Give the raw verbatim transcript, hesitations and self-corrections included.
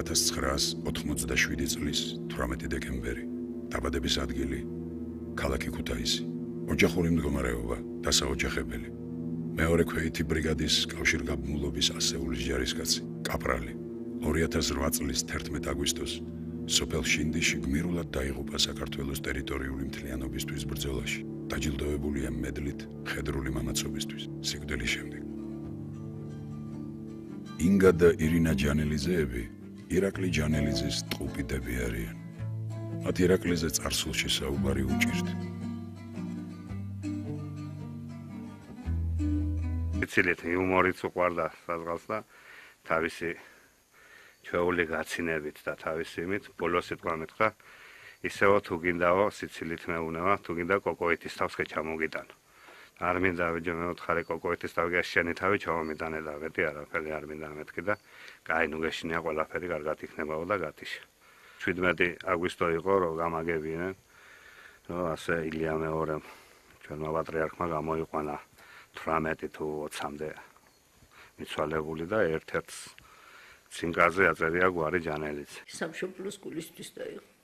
ათას ცხრაას ოთხმოცდაშვიდი წლის თვრამეტი დეკემბერი. დაბადების ადგილი ქალაქი ქუთაისი. ოჯახური მდგომარეობა დასაოჯახებელი. მეორე ქვეითი ბრიგადის კავშირგაბმულობის ასეულის ჯარისკაცი, კაპრალი. ორი ათას რვა წლის თერთმეტ აგვისტოს სოფელ შინდიში გმირულად დაიღუპა საქართველოს ტერიტორიული მთლიანობისთვის ბრძოლაში. დაჯილდოებულია მედლით მხედრული მამაცობისთვის სიკვდილის შემდეგ. ინგა და ირინა ჯანელიძეები ირაკლი ჯანელიძის ტყუპიდები არიან. მათ ირაკლიზე წარსულში საუბარი უჭირთ. ცილით იუმორიც უყვარდა საზღავს და თავისი ჩვეული გაცინებით და თავისი იმით ბოლოს სიტყვა მეთქვა ისევ თუ გინდაო სიცილით მეუნება თუ გინდა კოკოეთის თავს ხე ჩამოგიტანო. არ მინდა ვიჯო მეოთხარი კოკოეთის თავი შენი თავი ჩამომიტანე და მეტი არაფერი არ მინდა მეთქი და კაი ნუ გეშინია ყველაფერი კარგად იქნებაო და გათიშა. შვიდმეტი აგვისტო იყო რომ გამაგებინენ რომ ასე ილია მეორემ ჩვენმა პატრიარქმა გამოიყვანა თვრამეტი თუ ოცამდე მიცვალებული და ერთ-ერთ ცინკაზე აწერია გვარი ჯანელიძე. სამშობლოს გულისთვის დაიღო.